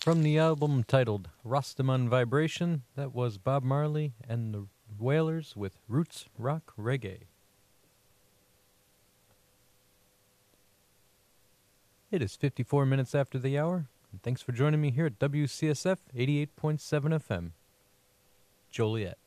From the album titled Rastaman Vibration, that was Bob Marley and the Wailers with Roots Rock Reggae. It is 54 minutes after the hour, and thanks for joining me here at WCSF 88.7 FM, Joliet.